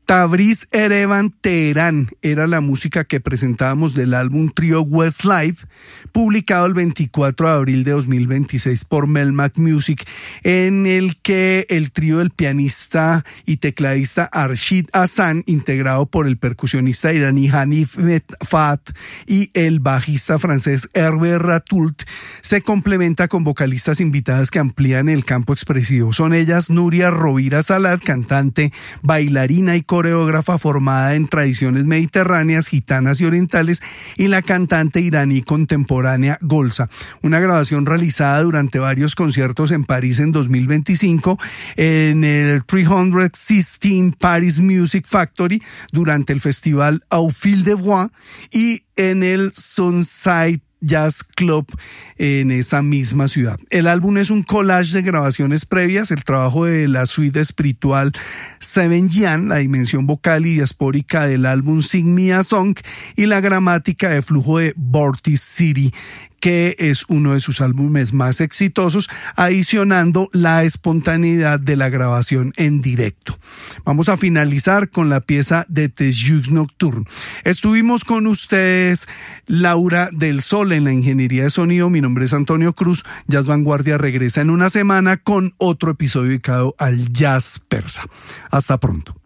Tabriz Erevan Teherán era la música que presentábamos del álbum Trio Westlife, publicado el 24 de abril de 2026 por Melmac Music, en el que el trío del pianista y tecladista Arshid Hassan, integrado por el percusionista iraní Hanif Fat y el bajista francés Hervé Ratoult, se complementa con vocalistas invitadas que amplían el campo expresivo. Son ellas Nuria Rovira Salat, cantante, bailarina y coreógrafa formada en tradiciones mediterráneas, gitanas y orientales, y la cantante iraní contemporánea Golsa. Una grabación realizada durante varios conciertos en París en 2025, en el 316 Paris Music Factory, durante el festival Au Fil de Bois y en el Sunside Jazz Club en esa misma ciudad. El álbum es un collage de grabaciones previas, el trabajo de la suite espiritual Seven Yan, la dimensión vocal y diaspórica del álbum Sing Me a Song, y la gramática de flujo de Vortice City, que es uno de sus álbumes más exitosos, adicionando la espontaneidad de la grabación en directo. Vamos a finalizar con la pieza de Des Jeux Nocturnes. Estuvimos con ustedes, Laura del Sol, en la ingeniería de sonido. Mi nombre es Antonio Cruz. Jazz Vanguardia regresa en una semana con otro episodio dedicado al jazz persa. Hasta pronto.